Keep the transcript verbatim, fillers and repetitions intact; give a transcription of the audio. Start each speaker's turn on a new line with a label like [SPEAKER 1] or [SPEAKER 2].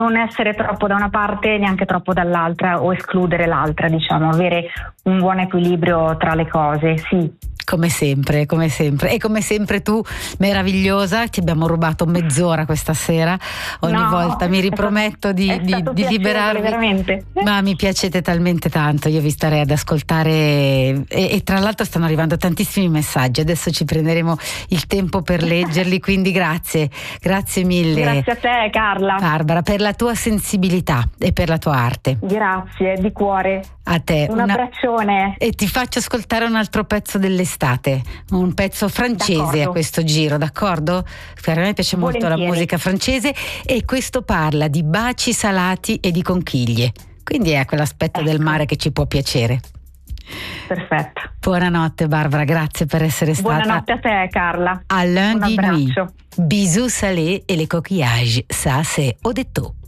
[SPEAKER 1] non essere troppo da una parte e neanche troppo dall'altra, o escludere l'altra, diciamo, avere un buon equilibrio tra le cose, sì.
[SPEAKER 2] Come sempre, come sempre. E come sempre tu, meravigliosa, ti abbiamo rubato mezz'ora questa sera. Ogni
[SPEAKER 1] No,
[SPEAKER 2] volta mi riprometto
[SPEAKER 1] è
[SPEAKER 2] di,
[SPEAKER 1] stato,
[SPEAKER 2] di,
[SPEAKER 1] è stato
[SPEAKER 2] di liberarvi.
[SPEAKER 1] veramente.
[SPEAKER 2] Ma mi piacete talmente tanto, io vi starei ad ascoltare e, e tra l'altro stanno arrivando tantissimi messaggi, adesso ci prenderemo il tempo per leggerli, quindi grazie, grazie mille.
[SPEAKER 1] Grazie a te, Carla.
[SPEAKER 2] Barbara, per la tua sensibilità e per la tua arte.
[SPEAKER 1] Grazie, di cuore.
[SPEAKER 2] A te.
[SPEAKER 1] Un una... abbraccione.
[SPEAKER 2] E ti faccio ascoltare un altro pezzo dell'estate, un pezzo francese. D'accordo. A questo giro, d'accordo? Per me piace molto
[SPEAKER 1] Volentieri.
[SPEAKER 2] La musica francese e questo parla di baci salati e di conchiglie, quindi è quell'aspetto ecco. del mare che ci può piacere.
[SPEAKER 1] Perfetto.
[SPEAKER 2] Buonanotte Barbara, grazie per essere stata.
[SPEAKER 1] Buonanotte a te, Carla.
[SPEAKER 2] À lundi
[SPEAKER 1] Un abbraccio.
[SPEAKER 2] nuit. Bisous salés et les coquillages, ça c'est au détour.